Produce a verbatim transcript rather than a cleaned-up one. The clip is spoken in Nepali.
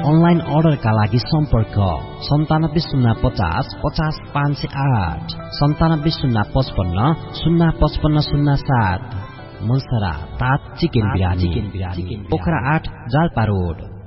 अनलाइन अर्डरका लागि सम्पर्क सन्तानब्बे शून्य पचास पचास पाँच सय आठ सन्तानब्बे शून्य पचपन्न शून्य पचपन्न शून्य सात। मनसरा तात चिकन बिरानी पोखरा आठ जाल्पा रोड।